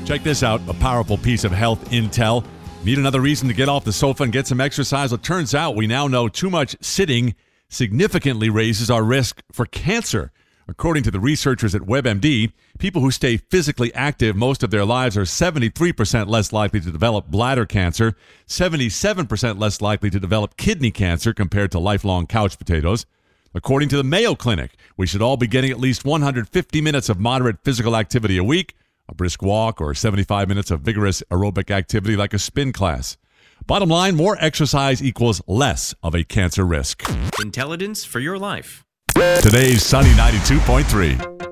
Check this out, a powerful piece of health intel. Need another reason to get off the sofa and get some exercise? It turns out we now know too much sitting significantly raises our risk for cancer. According to the researchers at WebMD, people who stay physically active most of their lives are 73% less likely to develop bladder cancer, 77% less likely to develop kidney cancer compared to lifelong couch potatoes. According to the Mayo Clinic, we should all be getting at least 150 minutes of moderate physical activity a week, a brisk walk, or 75 minutes of vigorous aerobic activity like a spin class. Bottom line, more exercise equals less of a cancer risk. Intelligence for your life. Today's Sunny 92.3.